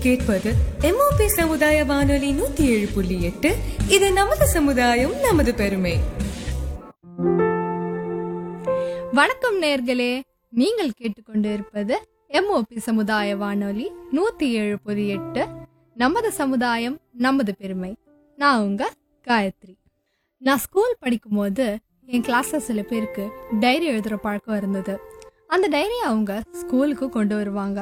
கேட்பது MOP சமுதாய வானொலி 107.8. இது நமது சமுதாயம், நமது பெருமை. வணக்கம் நேயர்களே, நீங்கள் கேட்டுக்கொண்டு இருப்பது MOP சமுதாய வானொலி 107.8. நமது சமுதாயம், நமது பெருமை. நான் உங்க காயத்ரி. நான் ஸ்கூல் படிக்கும் போது என் கிளாஸ்ல சில பேருக்கு டைரி எழுதுற பழக்கம் இருந்தது. அந்த டைரி அவங்க ஸ்கூலுக்கு கொண்டு வருவாங்க.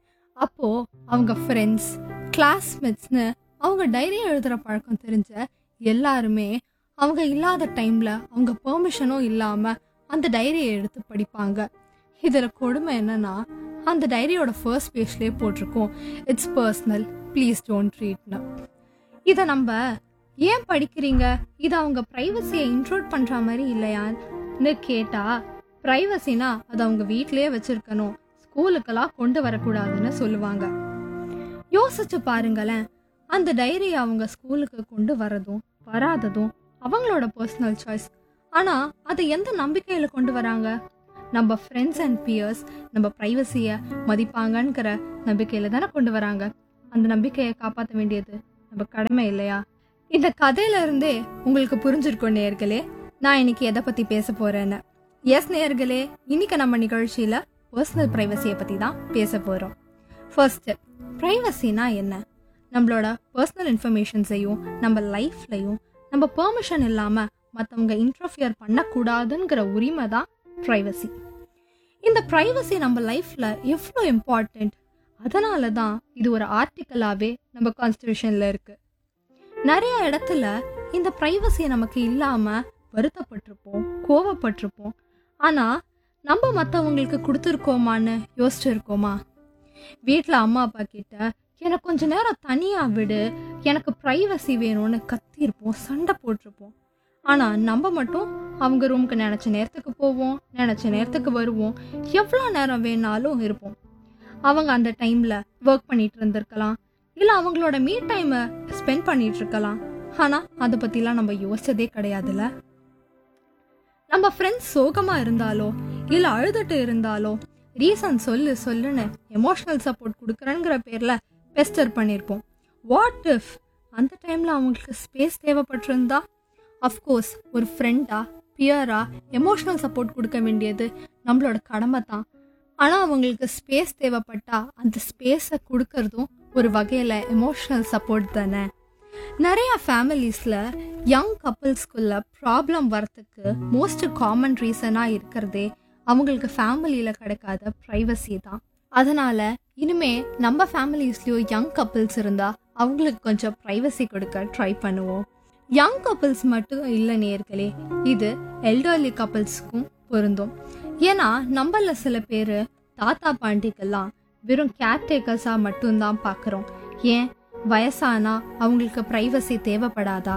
அப்போ அவங்க ஃப்ரெண்ட்ஸ், கிளாஸ்மேட்ஸ்னு அவங்க டைரி எழுதுற பழக்கம் தெரிஞ்ச எல்லாருமே அவங்க இல்லாத டைம்ல அவங்க பெர்மிஷனும் இல்லாம அந்த டைரியை எடுத்து படிப்பாங்க. இதுல கொடுமை என்னன்னா, அந்த டைரியோட ஃபர்ஸ்ட் பேஜ்லயே போட்டிருக்கோம், இட்ஸ் பர்சனல், ப்ளீஸ் டோன்ட் ரீட்னு. இதை நம்ம ஏன் படிக்கிறீங்க, இது அவங்க ப்ரைவசியை இன்ட்ரோட் பண்ற மாதிரி இல்லையான்னு கேட்டா, ப்ரைவசினா அது அவங்க வீட்லயே வச்சிருக்கணும், ஸ்கூலுக்கெல்லாம் கொண்டு வரக்கூடாதுன்னு சொல்லுவாங்க. யோசிச்சு பாருங்களேன், அந்த டைரியை அவங்க ஸ்கூலுக்கு கொண்டு வரதும் வராததும் அவங்களோட பர்சனல் சாய்ஸ். ஆனா அதை எந்த நம்பிக்கையில கொண்டு வராங்க? நம்ம ஃப்ரெண்ட்ஸ் அண்ட் பியர்ஸ் நம்ம ப்ரைவசியை மதிப்பாங்கங்கிற நம்பிக்கையில தானே கொண்டு வராங்க. அந்த நம்பிக்கையை காப்பாற்ற வேண்டியது நம்ம கடமை இல்லையா? இந்த கதையில இருந்தே உங்களுக்கு புரிஞ்சிருக்கும் நேயர்களே, நான் இன்னைக்கு எதை பத்தி பேச போறேன்னு. எஸ் நேயர்களே, இன்னைக்கு நம்ம நிகழ்ச்சியில பர்சனல் ப்ரைவசியை பத்தி தான் பேச போறோம். ஃபர்ஸ்ட், ப்ரைவசினா என்ன? நம்மளோட பர்சனல் இன்ஃபர்மேஷன்ஸையும் நம்ம லைஃப்லையும் நம்ம பெர்மிஷன் இல்லாம மற்றவங்க இன்டர்ஃபியர் பண்ணக்கூடாதுங்கிற உரிமை தான் ப்ரைவசி. இந்த ப்ரைவசி நம்ம லைஃப்ல எவ்வளோ இம்பார்ட்டன்ட், அதனால தான் இது ஒரு ஆர்டிக்கலாவே நம்ம கான்ஸ்டிடியூஷன்ல இருக்கு. நிறைய இடத்துல இந்த ப்ரைவசியை நமக்கு இல்லாம வருத்தப்பட்டிருப்போம், கோவப்பட்டிருப்போம். ஆனா நம்ம மற்றவங்களுக்கு கொடுத்துருக்கோமான்னு யோசிச்சிருக்கோமா? வீட்டில் அம்மா அப்பா கிட்ட எனக்கு கொஞ்ச நேரம் தனியா விடு, எனக்கு ப்ரைவசி வேணும்னு கத்திருப்போம், சண்டை போட்டிருப்போம். ஆனா நம்ம மட்டும் அவங்க ரூமுக்கு நினைச்ச நேரத்துக்கு போவோம், நினைச்ச நேரத்துக்கு வருவோம், எவ்வளோ நேரம் வேணாலும் இருப்போம். அவங்க அந்த டைம்ல ஒர்க் பண்ணிட்டு இருந்திருக்கலாம், இல்ல அவங்களோட மீ டைமை ஸ்பெண்ட் பண்ணிட்டு இருக்கலாம். ஆனா அதை பத்திலாம் நம்ம யோசிச்சதே கிடையாதுல்ல. நம்ம ஃப்ரெண்ட்ஸ் சோகமா இருந்தாலோ இல்ல அழுதுட்டு இருந்தாலோ ரீசன் சொல்லுன்னு எமோஷனல் சப்போர்ட் கொடுக்குறேங்கிற பேர்ல பெஸ்டர் பண்ணியிருப்போம். வாட் இஃப் அந்த டைம்ல அவங்களுக்கு ஸ்பேஸ் தேவைப்பட்டிருந்தா? அஃப்கோர்ஸ் ஒரு ஃப்ரெண்டா பியரா எமோஷனல் சப்போர்ட் கொடுக்க வேண்டியது நம்மளோட கடமை தான். ஆனா அவங்களுக்கு ஸ்பேஸ் தேவைப்பட்டா அந்த ஸ்பேஸை கொடுக்கறதும் ஒரு வகையில எமோஷனல் சப்போர்ட் தானே. நிறைய ஃபேமிலிஸ்ல யங் கப்பிள்ஸ்குள்ள ப்ராப்ளம் வரத்துக்கு மோஸ்ட் காமன் ரீசனா இருக்கிறதே அவங்களுக்கு ஃபேமிலியில கிடைக்காத ப்ரைவசி தான். அதனால இனிமே நம்ம ஃபேமிலிஸ்லயும் யங் கப்பிள்ஸ் இருந்தா அவங்களுக்கு கொஞ்சம் ப்ரைவசி கொடுக்க ட்ரை பண்ணுவோம். யங் கப்பிள்ஸ் மட்டும் இல்லை நேயர்களே, இது எல்டர்லி கப்பிள்ஸ்க்கும் பொருந்தும். ஏன்னா நம்மள சில பேர் தாத்தா பாண்டிக்கெல்லாம் வெறும் கேர்டேக்கர்ஸா மட்டும்தான் பார்க்குறோம். ஏன், வயசானா அவங்களுக்கு ப்ரைவசி தேவைப்படாதா?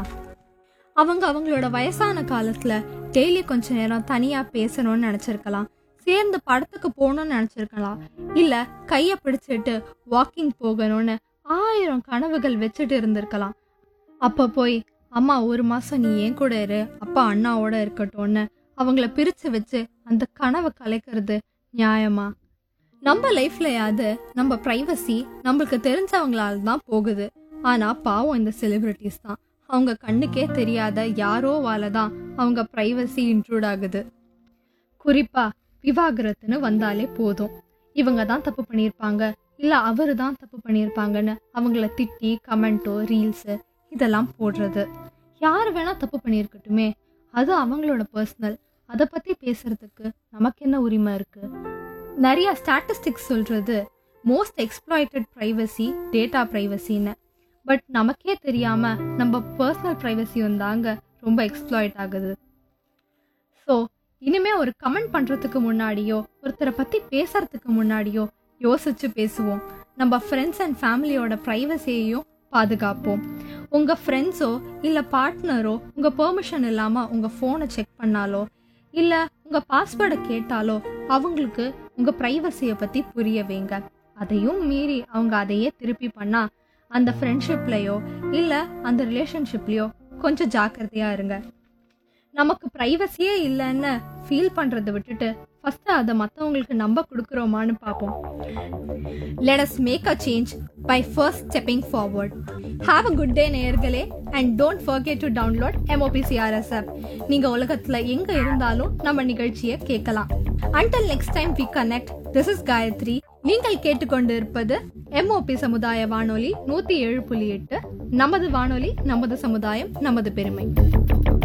அவங்களோட வயசான காலத்துல டெய்லி கொஞ்ச நேரம் தனியா பேசணும்னு நினைச்சிருக்கலாம், சேர்ந்து படத்துக்கு போகணும்னு நினைச்சிருக்கலாம், இல்ல கைய பிடிச்சிட்டு வாக்கிங் போகணும்னு 1000 கனவுகள் வச்சுட்டு இருந்திருக்கலாம். அப்ப போய் அம்மா 1 மாசம் நீ ஏன் கூட இரு, அப்பா அண்ணாவோட இருக்கட்டும்னு அவங்கள பிரிச்சு வச்சு அந்த கனவை கலைக்கிறது நியாயமா? நம்ம லைஃப்லயாவது நம்ம ப்ரைவசி நம்மளுக்கு தெரிஞ்சவங்களால தான் போகுது. ஆனா பாவம் இந்த செலிபிரிட்டிஸ் தான், அவங்க கண்ணுக்கே தெரியாத யாரோவால தான் அவங்க ப்ரைவசி இன்ட்ரூட் ஆகுது. குறிப்பா விவாகரத்துன்னு வந்தாலே போதும், இவங்க தான் தப்பு பண்ணியிருப்பாங்க இல்ல அவரு தான் தப்பு பண்ணியிருப்பாங்கன்னு அவங்கள திட்டி கமெண்டோ ரீல்ஸு இதெல்லாம் போடுறது. யார் வேணா தப்பு பண்ணியிருக்கட்டுமே, அது அவங்களோட பர்சனல், அதை பத்தி பேசுறதுக்கு நமக்கு என்ன உரிமை இருக்கு? நிறைய ஸ்டாட்டிஸ்டிக்ஸ் சொல்றது most exploited privacy data ப்ரைவசின்னு. But நமக்கே தெரியாம நம்ம பர்சனல் ப்ரைவசியும் தாங்க ரொம்ப எக்ஸ்ப்ளாய்ட் ஆகுது. ஸோ இனிமே ஒரு கமெண்ட் பண்றதுக்கு முன்னாடியோ ஒருத்தரை பத்தி பேசுறதுக்கு முன்னாடியோ யோசிச்சு பேசுவோம். நம்ம ஃப்ரெண்ட்ஸ் அண்ட் ஃபேமிலியோட ப்ரைவசியையும் பாதுகாப்போம். உங்க ஃப்ரெண்ட்ஸோ இல்ல பார்ட்னரோ உங்க பெர்மிஷன் இல்லாம உங்க போனை செக் பண்ணாலோ இல்ல உங்க பாஸ்வேர்டை கேட்டாலோ அவங்களுக்கு உங்க ப்ரைவசியை பத்தி புரிய வைங்க. அதையும் மீறி அவங்க அதையே திருப்பி பண்ணா அந்த ஃப்ரெண்ட்ஷிப்லயோ இல்ல அந்த ரிலேஷன்ஷிப்லயோ கொஞ்சம் ஜாக்கிரதையா இருங்க. நமக்கு ப்ரைவசியே இல்லைன்னு ஃபீல் பண்றதை விட்டுட்டு ஃபர்ஸ்ட் அதை மற்றவங்களுக்கு நம்ம கொடுக்குறோமான்னு பார்ப்போம். Let us make a change by first stepping forward. Have a good day நேயர்களே, and don't forget to download MOPCRS app. நீங்க உலகத்துல எங்க இருந்தாலும் நம்ம நிகழ்ச்சியை கேட்கலாம். Until next time we connect, this is Gayatri. நீங்கள் கேட்டுக்கொண்டு இருப்பது MOP சமுதாய வானொலி 107.8. நமது வானொலி, நமது சமுதாயம், நமது பெருமை.